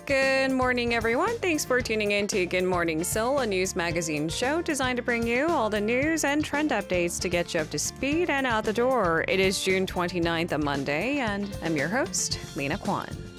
Good morning, everyone. Thanks for tuning in to Good Morning Seoul, a news magazine show designed to bring you all the news and trend updates to get you up to speed and out the door. It is June 29th, a Monday, and I'm your host, Lena Kwan.